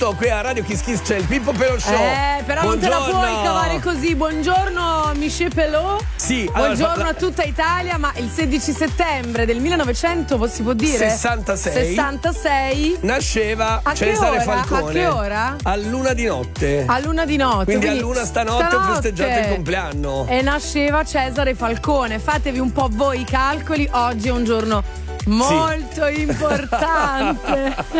tutto qui a Radio Kiss Kiss, c'è il Pippo Pelò Show. Però non te la puoi cavare così. Buongiorno Michel Pelò. Sì, buongiorno a tutta Italia. Ma il 16 settembre del 1900 si può dire 66 nasceva Cesare Falcone. A che ora? A luna di notte. A luna di notte. Quindi a luna stanotte ho festeggiato il compleanno. E nasceva Cesare Falcone. Fatevi un po' voi i calcoli. Oggi è un giorno molto importante.